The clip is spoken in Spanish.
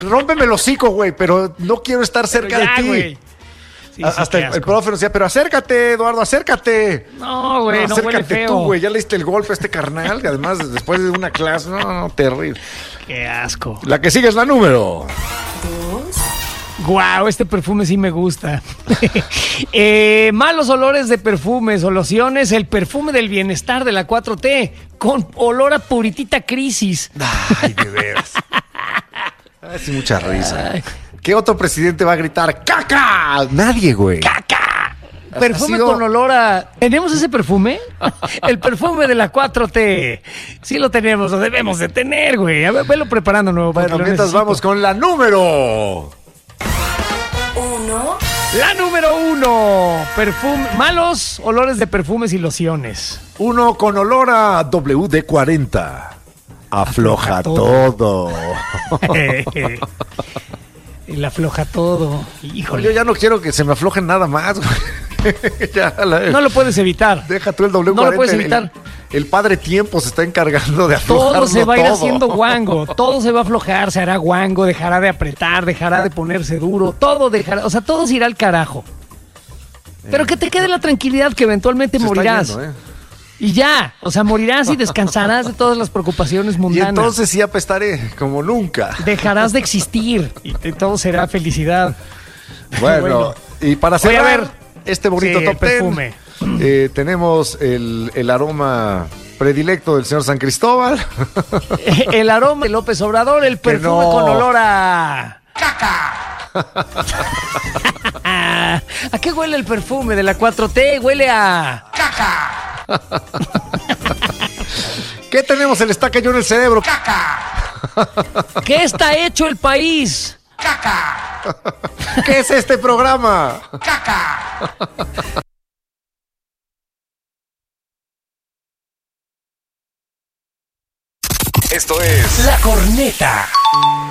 rómpeme el hocico, güey, pero no quiero estar cerca de ti. Güey. Sí, Hasta el profe nos decía, pero acércate, Eduardo, acércate. No, güey, no huele acércate feo. tú, güey, ya le diste el golpe a este carnal, que además después de una clase, no, terrible. Qué asco. La que sigue es la número 2. Guau, este perfume sí me gusta. Malos olores de perfumes o lociones, el perfume del bienestar de la 4T, con olor a puritita crisis. Ay, de veras. Ay, sí, mucha risa. ¿Qué otro presidente va a gritar ¡caca! Nadie, güey. ¡Caca! Perfume con olor a... ¿Tenemos ese perfume? El perfume de la 4T. Sí lo tenemos, lo debemos de tener, güey. A ver, velo preparando nuevo. Bueno, mientras vamos con la número 1. La número 1. Perfume... Malos olores de perfumes y lociones. 1 con olor a WD-40. Afloja todo. Le afloja todo. Híjole. Yo ya no quiero que se me afloje nada más, güey. No lo puedes evitar. Deja tú el W40. No lo puedes evitar. El padre tiempo se está encargando de aflojarlo Todo se va a ir todo. haciendo guango. Todo se va a aflojar, se hará guango, dejará de apretar, dejará de ponerse duro. Todo dejará, o sea, todo se irá al carajo. Pero que te quede la tranquilidad que eventualmente Se está morirás. yendo, Y ya, o sea, morirás y descansarás de todas las preocupaciones Y mundanas. entonces sí apestaré, como nunca. Dejarás de existir y todo será felicidad. Bueno, y para Oye, cerrar a ver. este bonito Sí, top el perfume. 10, tenemos el aroma predilecto del señor San Cristóbal. El aroma de López Obrador, el perfume no. con olor a... ¿A qué huele el perfume de la 4T? Huele a... ¿Qué tenemos? Se le está cayendo el cerebro. ¿Qué está hecho el país? ¿Qué es este programa? Esto es La Corneta.